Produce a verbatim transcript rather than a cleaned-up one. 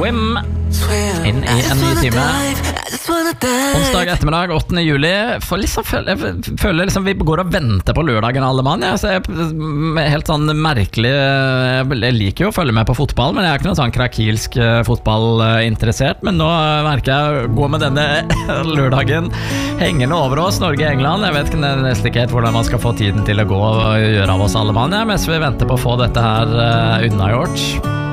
Swim inn i en ny time. Onsdag ettermiddag, åttende juli. For liksom, jeg føler liksom vi går og venter på lørdagen alle mann. Jeg, jeg, helt sånn merkelig. Jeg liker jo å følge med på fotball, men jeg er ikke noen sånn krakilsk fotballinteressert. Men nå merker jeg å gå med denne lørdagen hengende over oss, Norge-England. Jeg vet ikke nesten ikke helt hvordan man skal få tiden til å gå og gjøre av oss alle mann, ja, mens vi venter på å få dette her unnagjort.